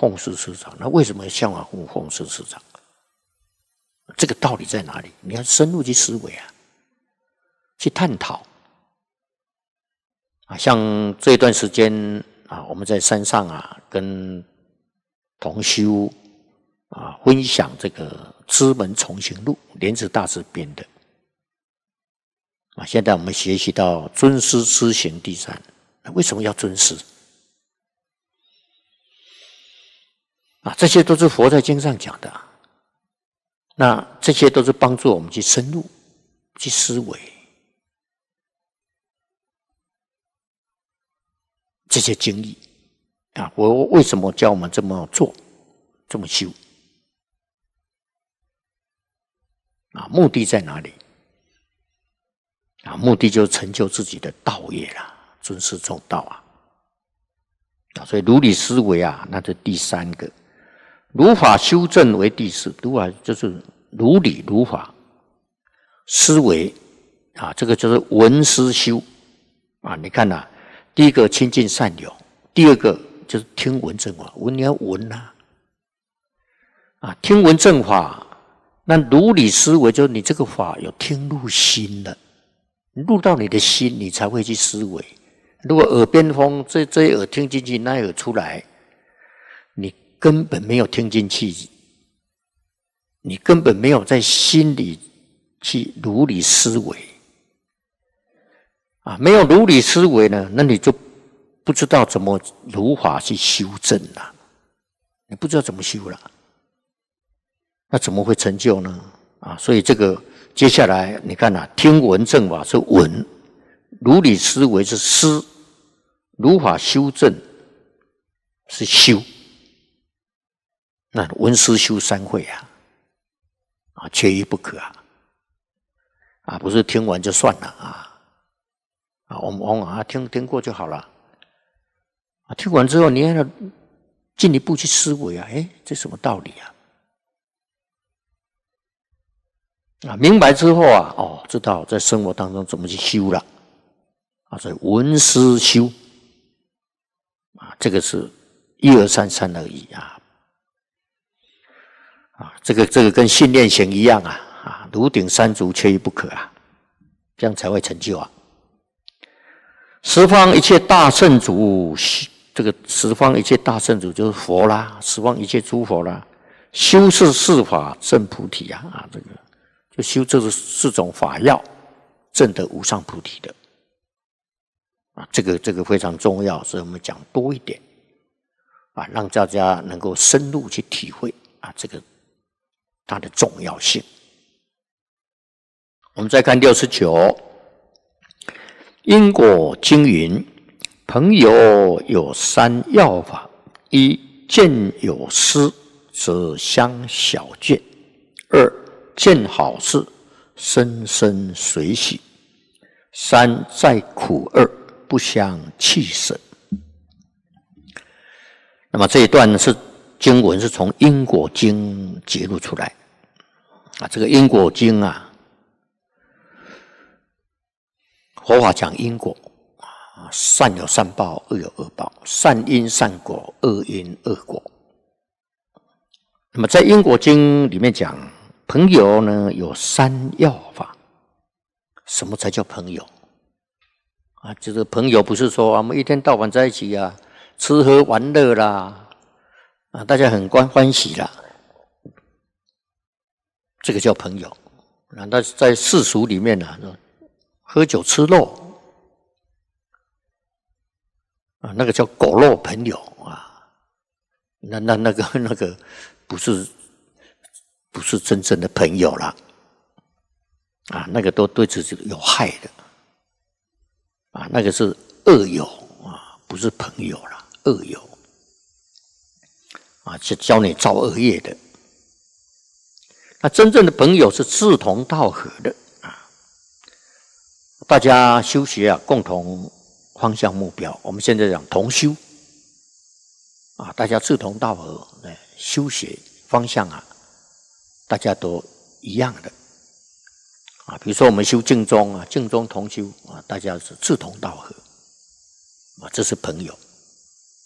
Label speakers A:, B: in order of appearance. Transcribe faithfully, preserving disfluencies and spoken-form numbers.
A: 奉事师长，那为什么向往奉奉事师长？这个道理在哪里？你要深入去思维啊，去探讨啊。像这一段时间啊，我们在山上啊，跟同修啊分享这个《知门重行录》，莲池大师编的啊。现在我们学习到尊师知行第三，那为什么要尊师？啊，这些都是佛在经上讲的啊。那这些都是帮助我们去深入、去思维这些经义啊。我为什么教我们这么做、这么修啊？目的在哪里？啊，目的就是成就自己的道业啦，尊师重道啊。啊，所以如理思维啊，那是第三个。如法修正为第四，如法就是如理如法思维啊，这个就是闻思修啊。你看呐、啊，第一个亲近善友，第二个就是听闻正法。闻你要闻呐、啊，啊，听闻正法，那如理思维就是你这个法有听入心了，入到你的心，你才会去思维。如果耳边风，这这一耳听进去，那一耳出来，你根本没有听进去，你根本没有在心里去如理思维啊！没有如理思维呢，那你就不知道怎么如法去修正了，你不知道怎么修了，那怎么会成就呢？啊！所以这个接下来你看啊，听闻正法是闻，如理思维是思，如法修正是修。那闻思修三会啊，啊，缺一不可啊，啊，不是听完就算了啊，啊，我们往啊听听过就好了，啊，听完之后你要进一步去思维啊，哎，这什么道理啊？啊，明白之后啊，哦，知道在生活当中怎么去修了，啊，所以闻思修，啊，这个是一二三三而已啊。啊，这个这个跟训练行一样啊，啊，如顶三足，缺一不可啊，这样才会成就啊。十方一切大圣主，这个十方一切大圣主就是佛啦，十方一切诸佛啦，修是四法证菩提啊，啊，这个就修这四种法要，证得无上菩提的啊，这个这个非常重要，所以我们讲多一点啊，让大家能够深入去体会啊，这个。它的重要性。我们再看六十九，因果经云：朋友有三要法：一见有失，则相小见；二见好事，深深随喜；三在苦厄，不相弃舍。那么这一段是经文是从因果经揭露出来啊，这个因果经啊，佛法讲因果啊，善有善报，恶有恶报，善因善果，恶因恶果。那么在因果经里面讲，朋友呢有三要法。什么才叫朋友啊？就是朋友不是说我们一天到晚在一起啊，吃喝玩乐啦。啊，大家很欢欢喜啦，这个叫朋友。那但是在世俗里面呢、啊，喝酒吃肉啊，那个叫狗肉朋友啊，那那那个那个不是不是真正的朋友啦，啊，那个都对自己有害的，啊，那个是恶友啊，不是朋友啦，恶友。啊，是教你造恶业的。那真正的朋友是志同道合的啊，大家修学啊，共同方向目标。我们现在讲同修啊，大家志同道合，哎，修学方向啊，大家都一样的啊。比如说我们修净宗啊，净宗同修啊，大家是志同道合啊，这是朋友。